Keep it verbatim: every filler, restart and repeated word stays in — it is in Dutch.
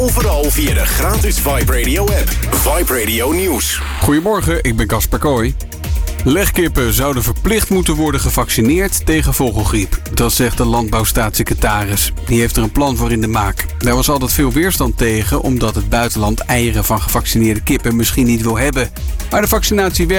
overal via de gratis Vibe Radio app. Vibe Radio Nieuws. Goedemorgen, ik ben Casper Kooi. Legkippen zouden verplicht moeten worden gevaccineerd tegen vogelgriep. Dat zegt de landbouwstaatssecretaris. Die heeft er een plan voor in de maak. Daar was altijd veel weerstand tegen, omdat het buitenland eieren van gevaccineerde kippen misschien niet wil hebben. Maar de vaccinatie werkt.